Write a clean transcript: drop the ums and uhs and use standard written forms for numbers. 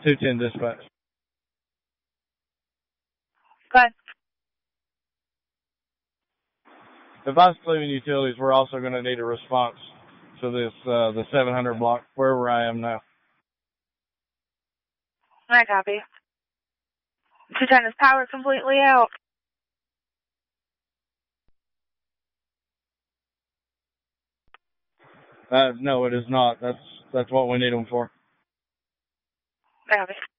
210 dispatch. Go ahead. If I was Cleveland Utilities, we're also going to need a response to this, the 700 block, wherever I am now. I copy. 210 is powered completely out. No, it is not. That's what we need them for. I copy.